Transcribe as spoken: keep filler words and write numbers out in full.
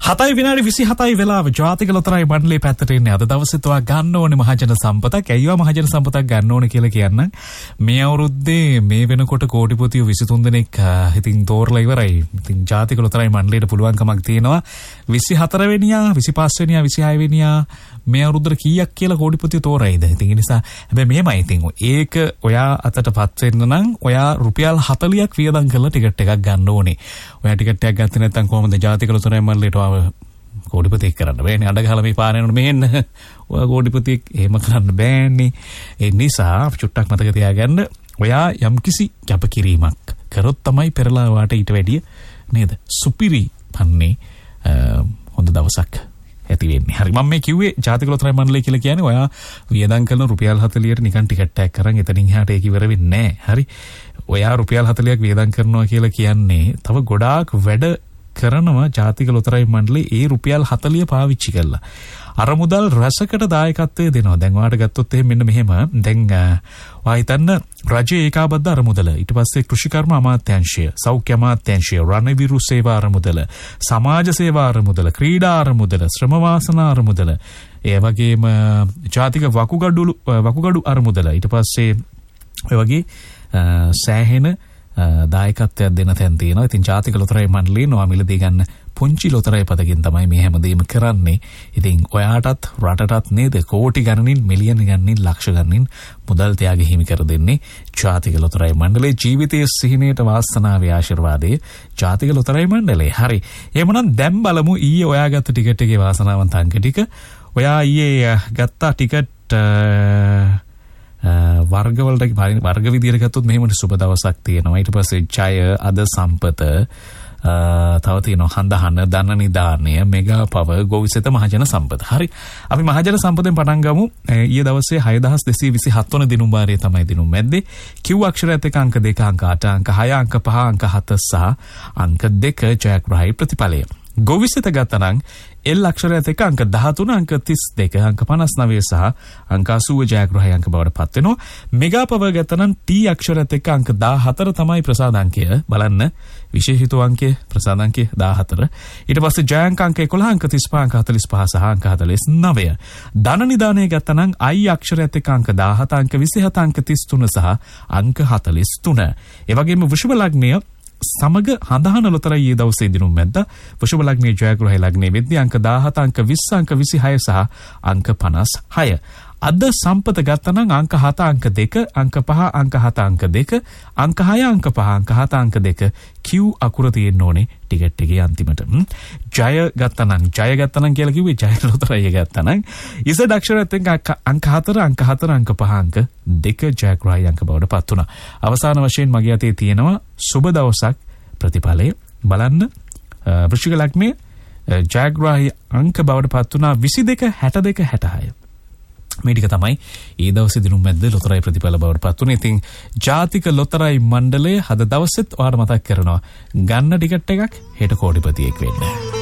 හතයි විනාඩි විසිහතයි වෙලාව ජාතික ලොතරැයි මණ්ඩලයේ පැත්තට ඉන්නේ. අද දවසේ තුවා ගන්න ඕනේ මහජන සම්පතක්. ඇයිවා මහජන සම්පතක් ගන්න ඕනේ කියලා කියන්න. මේ අවුරුද්දේ මේ වෙනකොට කෝටිපතියෝ විසිතුන් දෙනෙක් ඉතින් තෝරලා ඉවරයි. ඉතින් ජාතික ලොතරැයි මණ්ඩලයට පුළුවන්කමක් තියෙනවා විසිහතර වෙනියා, විසිපහ වෙනියා, විසිහය වෙනියා මේ අවුරුද්දට කීයක් කියලා කෝටිපතියෝ තෝරයිද. ඉතින් ඒ නිසා හැබැයි මෙහෙමයි ඉතින් ඒක ඔයා අතටපත් වෙන්න නම් ඔයා රුපියල් හතලියක් වියදම් කරලා ටිකට් එකක් ගන්න ඕනේ. ඔයා ටිකට් එකක් ගත්තේ නැත්නම් කොහොමද ජාතික ලොතරැයි මණ්ඩලයට කෝටිපතියෙක් කරන්න බෑනේ. අඬ ගහලා මේ පාරේ යනකොට මෙහෙන්න ඔයා කෝටිපතියෙක් එහෙම කරන්න බෑනේ. ඒ නිසා චුට්ටක් මතක තියාගන්න ඔයා යම්කිසි කැපකිරීමක් කරොත් තමයි පෙරලා වාට ඊට වැඩිය නේද සුපිරි පන්නේ හොඳ දවසක් ඇති වෙන්නේ. හරි මම මේ කිව්වේ ජාතික ලොතරැයි මණ්ඩලය කියලා කියන්නේ ඔයා වියදම් කරන රුපියල් හතලියට නිකන් ටිකට් එකක් කරන් එතනින් එහාට ඒක ඉවර වෙන්නේ නැහැ. හරි ඔයා රුපියල් හතලියක් වියදම් කරනවා කියලා කියන්නේ තව ගොඩාක් වැඩ කරනවා ජාතික ලොතරැයි මණ්ඩලය ඒ රුපියල් හතලිය පාවිච්චි කරලා. අර මුදල් රසකට දායකත්වය දෙනවා. දැන් ඔයාට ගත්තොත් එහෙම මෙන්න මෙහෙම දැන් ඔයා හිතන්න රජයේ ඒකාබද්ධ අරමුදල, ඊට පස්සේ කෘෂිකර්ම අමාත්‍යාංශය, සෞඛ්‍ය අමාත්‍යාංශය, රණවිරු සේවා අරමුදල, සමාජ සේවා අරමුදල, ක්‍රීඩා අරමුදල, ශ්‍රම වාසනා අරමුදල, ඒ වගේම ජාතික වකුගඩු වකුගඩු අරමුදල, ඊට පස්සේ ඔය වගේ සෑහෙන දායකත්වයක් දෙන තැන් තියෙනවා. ඉතින් ජාතික ලොතරැයි මණ්ඩලය නොවා මිලදී ගන්න පුංචි ලොතරැයි පතකින් තමයි මේ හැමදේම කරන්නේ. ඉතින් ඔයාටත් රටටත් නේද කෝටි ගණනින්, මිලියන ගණනින්, ලක්ෂ ගණනින් මුදල් ත්‍යාග හිමි කර දෙන්නේ ජාතික ලොතරැයි මණ්ඩලය. ජීවිතයේ සිහිනයට වාසනාවේ ආශිර්වාදයේ ජාතික ලොතරැයි මණ්ඩලය. හරි. එහෙමනම් දැන් බලමු ඊයේ ඔයා ගත්ත ටිකට් එකේ වාසනාවන්ත අංක ටික. ඔයා ඊයේ ගත්ත ටිකට් වර්ගවලට වර්ග විදියට ගත්තොත් මෙහෙම සුබ දවසක් තියෙනවා. ඊට පස්සේ ජය, අද සම්පත, තව තියෙනවා හඳහන, ධන නිදානය, මෙගා පව, ගෝවිසත මහජන සම්පත. හරි. අපි මහජන සම්පතෙන් පටන් ගමු. ඊයේ දවසේ හය දහස් දෙසිය විසිහත් වන දිනුම් වාරයේ තමයි දිනුම් මැද්දේ. Q අක්ෂරයත් එක්ක අංක දෙක, අංක අට, අංක හය, අංක පහ, අංක හත සහ අංක දෙක ජයග්‍රාහී ප්‍රතිඵලය. ගෝවිසත ගත්තනම් L අක්ෂරයත් එක්ක අංක දහතුන, අංක තිස් දෙක, අංක පනස් නවය සහ අංක අසූව ජයග්‍රාහී අංක බවට පත් වෙනවා. මෙගා පව ගත්තනම් T අක්ෂරයත් එක්ක අංක දාහතර තමයි ප්‍රසාද අංකය. බලන්න විශේෂිත අංකය ප්‍රසාද අංකය දාහතර. ඊට පස්සේ ජයාංක අංක එකොළහ, අංක තිස්පහ, අංක හතළිස් පහ සහ අංක හතළිස් නවය. ධන නිදානය ගත්තනම් I අක්ෂරයත් එක්ක අංක දාහත, අංක විසිහත, අංක තිස් තුන සහ අංක හතළිස් තුන. ඒ වගේම වෘෂභ ලග්නය සමග හඳහන ලොතරැයි දවසේ දිනුම් මැද්ද. වෘෂභ ලග්නයේ ජයග්‍රාහී ලග්නයේ වෙද්දී අංක දාහත, අංක විස්ස, අංක විසිහය සහ අංක පනස් හය. අද සම්පත ගත්තනම් අංක හත, අංක දෙක, අංක පහ, අංක හත, අංක දෙක, අංක හය, අංක පහ, අංක හත, අංක දෙක. Q අකුර තියෙන්න ඕනේ ටිකට් එකේ අන්තිමට. ජය ගත්තනම් ජය ගත්තනම් කියලා කිව්වේ ජය ලොතරැයි ගත්තනම් ඉස අක්ෂරයත් එක්ක අංක හතර, අංක හතර, අංක පහ, අංක දෙක ජයග්‍රාහී අංක බවට පත් වුණා. අවසාන වශයෙන් මගේ අතේ තියෙනවා සුබ දවසක් ප්‍රතිඵලය. බලන්න වෘශ්චික ලග්නයේ ජයග්‍රාහී අංක බවට පත් වුණා විසි දෙක, හැට දෙක, හැටහය. මේ ටික තමයි ඊ දවසේ දිනුම් මැද්ද ලොතරැයි ප්‍රතිඵල බවට පත් වුණේ. ඉතින් ජාතික ලොතරැයි මණ්ඩලය හද දවසෙත් ඔයාලට මතක් කරනවා ගන්න ටිකට් එකක් හෙට කෝටිපතියෙක් වෙන්න.